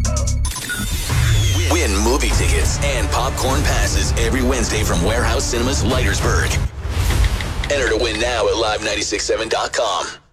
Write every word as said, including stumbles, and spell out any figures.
Win movie tickets and popcorn passes every Wednesday from Warehouse Cinemas, Leitersburg. Enter to win now at live nine six seven dot com.